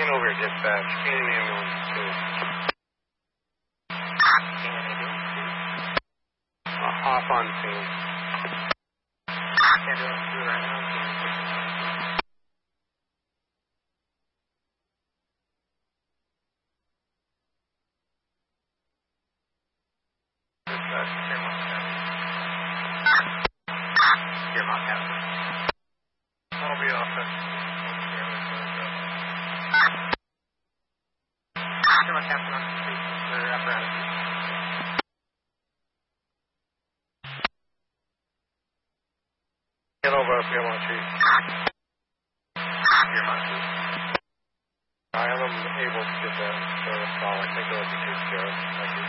over here, dispatch. Canadian ambulance 2. Off on scene. Ambulance 2 right now. I'll be off it. Captain on the street for apparatus. Get over up here, Chief. I am able to get that service call. I think it'll be taken care of. Thank you.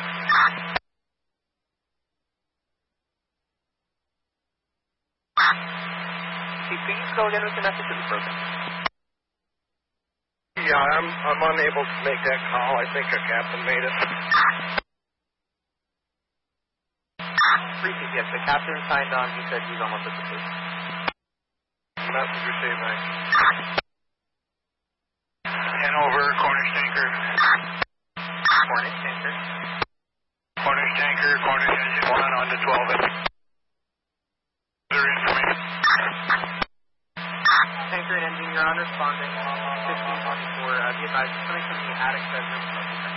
Chief, can you go again with the message of the program? Yeah, I'm unable to make that call. I think a captain made it. Briefing, yes, the captain signed on. He said he's almost at the booth. Message received, thanks. Hanover, Cornish tanker. Cornish tanker. Cornish tanker, Cornish engine 1 on to 12. Further information. Tanker and engine, you're on responding. 1524. Be advised, coming from the attic bedroom.